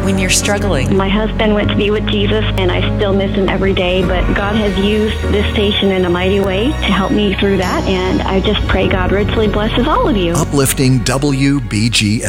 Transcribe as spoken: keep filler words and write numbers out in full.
when you're struggling. My husband went to be with Jesus, and I still miss him every day, but God has used this station in a mighty way to help me through that, and I just pray God richly blesses all of you. Uplifting W B G